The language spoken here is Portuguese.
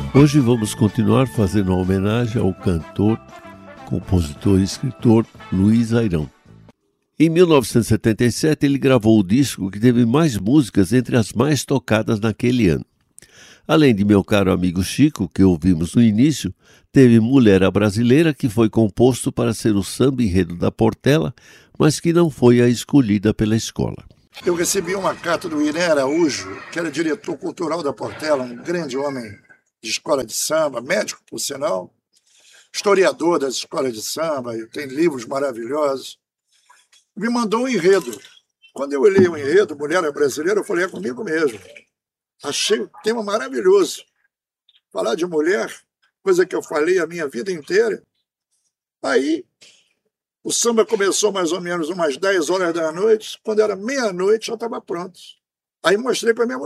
Hoje vamos continuar fazendo uma homenagem ao cantor, compositor e escritor Luiz Airão. Em 1977, ele gravou o disco que teve mais músicas entre as mais tocadas naquele ano. Além de Meu Caro Amigo Chico, que ouvimos no início, teve Mulher a Brasileira, que foi composto para ser o samba enredo da Portela, mas que não foi a escolhida pela escola. Eu recebi uma carta do Irã Araújo, que era diretor cultural da Portela, um grande homem de escola de samba, médico, por sinal, historiador das escolas de samba, e tem livros maravilhosos. Me mandou um enredo. Quando eu olhei o enredo, Mulher a Brasileira, eu falei, é comigo mesmo. Achei o tema maravilhoso. Falar de mulher, coisa que eu falei a minha vida inteira. Aí, o samba começou mais ou menos umas 10 horas da noite. Quando era meia-noite, já estava pronto. Aí mostrei para minha mulher.